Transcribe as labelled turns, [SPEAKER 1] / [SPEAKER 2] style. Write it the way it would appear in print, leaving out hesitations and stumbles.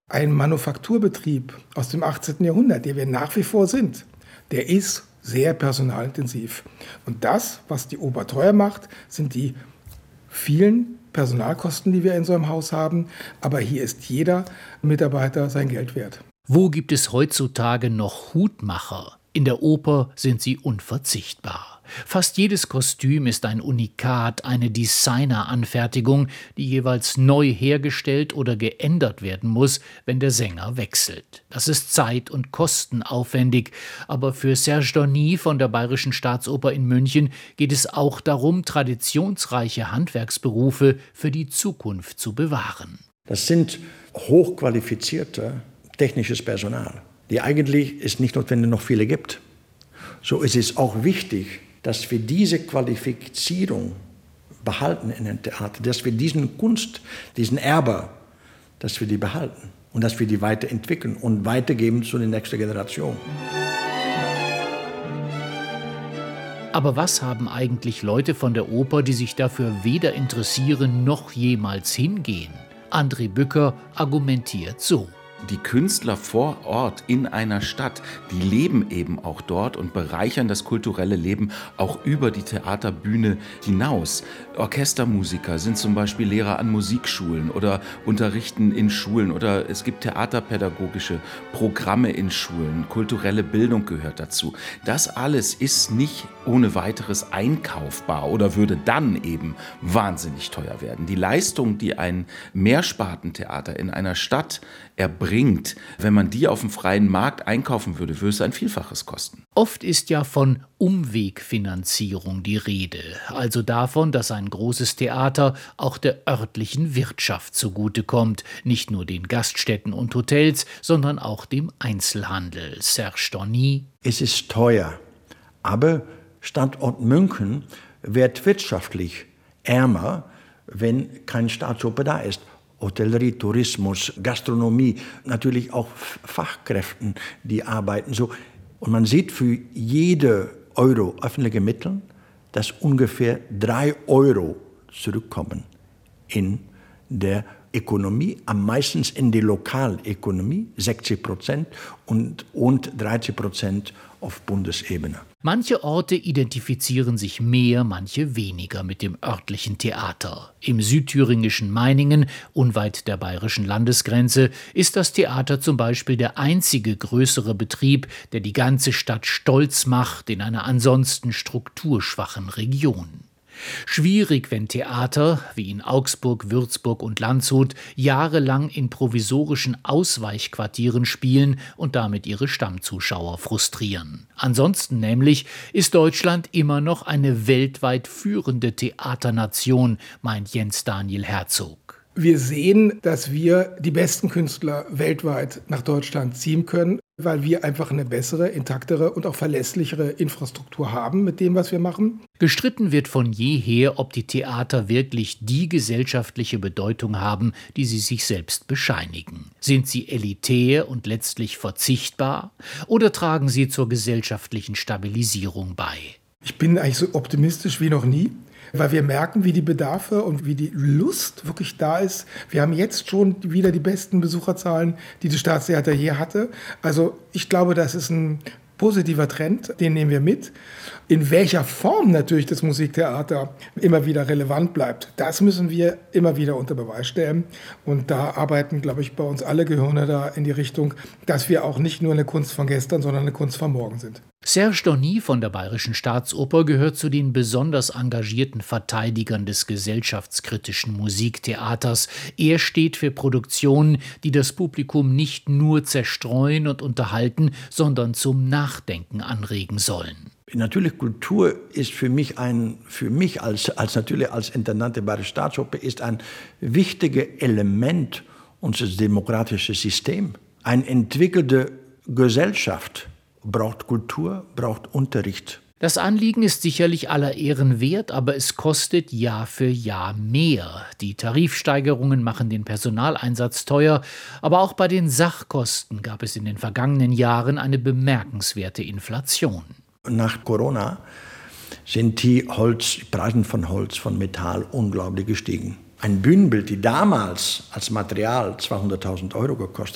[SPEAKER 1] Ein Manufakturbetrieb aus dem 18. Jahrhundert, der wir nach wie vor sind, der ist sehr personalintensiv. Und das, was die Oper teuer macht, sind die vielen Personalkosten, die wir in so einem Haus haben. Aber hier ist jeder Mitarbeiter sein Geld wert.
[SPEAKER 2] Wo gibt es heutzutage noch Hutmacher? In der Oper sind sie unverzichtbar. Fast jedes Kostüm ist ein Unikat, eine Designeranfertigung, die jeweils neu hergestellt oder geändert werden muss, wenn der Sänger wechselt. Das ist zeit- und kostenaufwendig, aber für Serge Dorny von der Bayerischen Staatsoper in München geht es auch darum, traditionsreiche Handwerksberufe für die Zukunft zu bewahren.
[SPEAKER 3] Das sind hochqualifizierte technisches Personal, die eigentlich es nicht notwendig noch viele gibt. So ist es auch wichtig, dass wir diese Qualifizierung behalten in dem Theater, dass wir diesen Kunst, diesen Erbe, dass wir die behalten und dass wir die weiterentwickeln und weitergeben zu der nächsten Generation.
[SPEAKER 2] Aber was haben eigentlich Leute von der Oper, die sich dafür weder interessieren noch jemals hingehen? André Bücker argumentiert so.
[SPEAKER 4] Die Künstler vor Ort in einer Stadt, die leben eben auch dort und bereichern das kulturelle Leben auch über die Theaterbühne hinaus. Orchestermusiker sind zum Beispiel Lehrer an Musikschulen oder unterrichten in Schulen oder es gibt theaterpädagogische Programme in Schulen, kulturelle Bildung gehört dazu. Das alles ist nicht ohne weiteres einkaufbar oder würde dann eben wahnsinnig teuer werden. Die Leistung, die ein Mehrspartentheater in einer Stadt erbringt, wenn man die auf dem freien Markt einkaufen würde, würde es ein Vielfaches kosten.
[SPEAKER 2] Oft ist ja von Umwegfinanzierung die Rede, also davon, dass ein großes Theater auch der örtlichen Wirtschaft zugutekommt, nicht nur den Gaststätten und Hotels, sondern auch dem Einzelhandel. Serge Dorny.
[SPEAKER 3] Es ist teuer, aber Standort München wird wirtschaftlich ärmer, wenn keine Staatsoper da ist. Hotellerie, Tourismus, Gastronomie, natürlich auch Fachkräften, die arbeiten so. Und man sieht für jede Euro öffentliche Mittel, dass ungefähr 3 Euro zurückkommen in der Ökonomie, am meisten in die Lokalökonomie, 60% und 30% auf Bundesebene.
[SPEAKER 2] Manche Orte identifizieren sich mehr, manche weniger mit dem örtlichen Theater. Im südthüringischen Meiningen, unweit der bayerischen Landesgrenze, ist das Theater zum Beispiel der einzige größere Betrieb, der die ganze Stadt stolz macht in einer ansonsten strukturschwachen Region. Schwierig, wenn Theater, wie in Augsburg, Würzburg und Landshut, jahrelang in provisorischen Ausweichquartieren spielen und damit ihre Stammzuschauer frustrieren. Ansonsten nämlich ist Deutschland immer noch eine weltweit führende Theaternation, meint Jens Daniel Herzog.
[SPEAKER 1] Wir sehen, dass wir die besten Künstler weltweit nach Deutschland ziehen können, weil wir einfach eine bessere, intaktere und auch verlässlichere Infrastruktur haben mit dem, was wir machen.
[SPEAKER 2] Gestritten wird von jeher, ob die Theater wirklich die gesellschaftliche Bedeutung haben, die sie sich selbst bescheinigen. Sind sie elitär und letztlich verzichtbar oder tragen sie zur gesellschaftlichen Stabilisierung bei?
[SPEAKER 1] Ich bin eigentlich so optimistisch wie noch nie, weil wir merken, wie die Bedarfe und wie die Lust wirklich da ist. Wir haben jetzt schon wieder die besten Besucherzahlen, die das Staatstheater je hatte. Also ich glaube, das ist ein positiver Trend, den nehmen wir mit. In welcher Form natürlich das Musiktheater immer wieder relevant bleibt, das müssen wir immer wieder unter Beweis stellen. Und da arbeiten, glaube ich, bei uns alle Gehirne da in die Richtung, dass wir auch nicht nur eine Kunst von gestern, sondern eine Kunst von morgen sind.
[SPEAKER 2] Serge Dorny von der Bayerischen Staatsoper gehört zu den besonders engagierten Verteidigern des gesellschaftskritischen Musiktheaters. Er steht für Produktionen, die das Publikum nicht nur zerstreuen und unterhalten, sondern zum Nachdenken anregen sollen.
[SPEAKER 3] Natürlich, Kultur ist für mich als Intendant der Bayerischen Staatsoper ist ein wichtiges Element unseres demokratischen Systems. Eine entwickelte Gesellschaft braucht Kultur, braucht Unterricht.
[SPEAKER 2] Das Anliegen ist sicherlich aller Ehren wert, aber es kostet Jahr für Jahr mehr. Die Tarifsteigerungen machen den Personaleinsatz teuer, aber auch bei den Sachkosten gab es in den vergangenen Jahren eine bemerkenswerte Inflation.
[SPEAKER 3] Nach Corona sind die Preise von Holz, von Metall unglaublich gestiegen. Ein Bühnenbild, die damals als Material 200.000 Euro gekostet